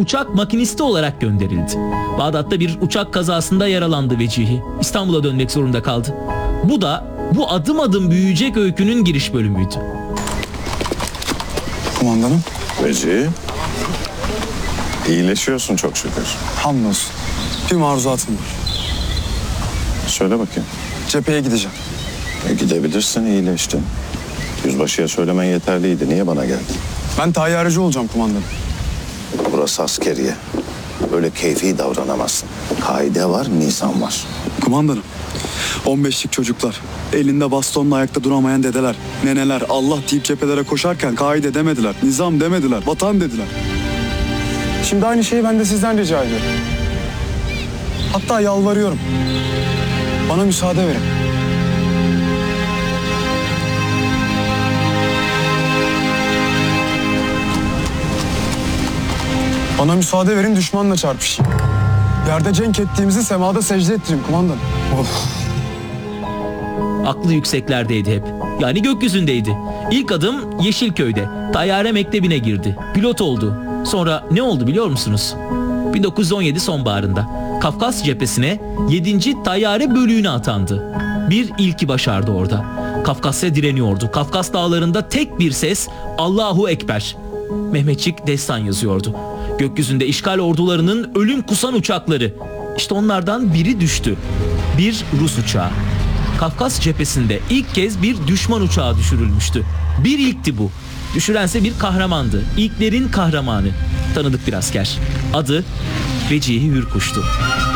uçak makinisti olarak gönderildi. Bağdat'ta bir uçak kazasında yaralandı Vecihi. İstanbul'a dönmek zorunda kaldı. Bu da bu adım adım büyüyecek öykünün giriş bölümüydü. Kumandanım. Vecihi, iyileşiyorsun çok şükür. Hamdolsun. Bir maruzatım var. Söyle bakayım. Cepheye gideceğim. Gidebilirsin, iyileştin. Yüzbaşıya söylemen yeterliydi. Niye bana geldin? Ben tayyareci olacağım kumandanım. Burası askeriye. Öyle keyfi davranamazsın. Kaide var, nizam var. Kumandanım. 15'lik çocuklar, elinde bastonla ayakta duramayan dedeler, neneler Allah deyip cephelere koşarken kaide demediler, nizam demediler, vatan dediler. Şimdi aynı şeyi ben de sizden rica ediyorum. Hatta yalvarıyorum. Bana müsaade verin. Bana müsaade verin, düşmanla çarpışayım. Yerde cenk ettiğimizi semada secde ettireyim kumandanım. Aklı yükseklerdeydi hep. Yani gökyüzündeydi. İlk adım Yeşilköy'de. Tayyare mektebine girdi. Pilot oldu. Sonra ne oldu biliyor musunuz? 1917 sonbaharında Kafkas cephesine 7. Tayyare bölüğüne atandı. Bir ilki başardı orada. Kafkasya direniyordu. Kafkas dağlarında tek bir ses Allahu Ekber. Mehmetçik destan yazıyordu. Gökyüzünde işgal ordularının ölüm kusan uçakları. İşte onlardan biri düştü. Bir Rus uçağı. Kafkas cephesinde ilk kez bir düşman uçağı düşürülmüştü. Bir ilkti bu. Düşürense bir kahramandı. İlklerin kahramanı. Tanıdık bir asker. Adı Vecihi Hürkuş'tu.